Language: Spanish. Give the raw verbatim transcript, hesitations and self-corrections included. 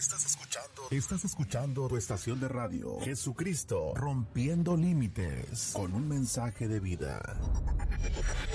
Estás escuchando, estás escuchando tu estación de radio, Jesucristo, rompiendo límites, con un mensaje de vida.